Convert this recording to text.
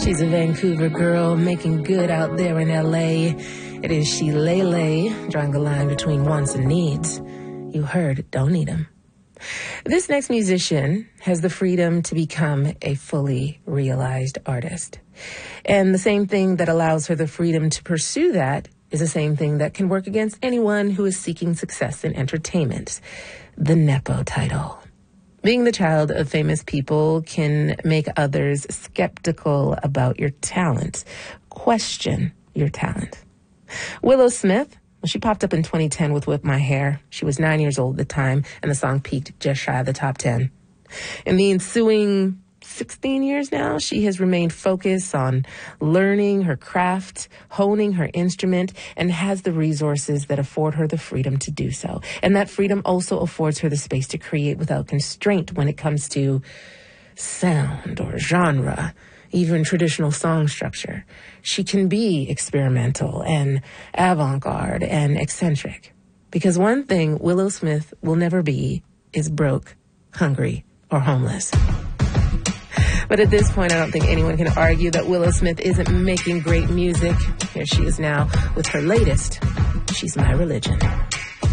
She's a Vancouver girl making good out there in L.A. It is She Lele, drawing the line between wants and needs. You heard, don't need them. This next musician has the freedom to become a fully realized artist. And the same thing that allows her the freedom to pursue that is the same thing that can work against anyone who is seeking success in entertainment. The Nepo title. Being the child of famous people can make others skeptical about your talent. Question your talent. Willow Smith, well, she popped up in 2010 with Whip My Hair. She was 9 years old at the time, and the song peaked just shy of the top 10. In the ensuing 16 years now, she has remained focused on learning her craft, honing her instrument, and has the resources that afford her the freedom to do so. And that freedom also affords her the space to create without constraint when it comes to sound or genre, even traditional song structure. She can be experimental and avant-garde and eccentric. Because one thing Willow Smith will never be is broke, hungry, or homeless. But at this point, I don't think anyone can argue that Willow Smith isn't making great music. Here she is now with her latest, She's My Religion.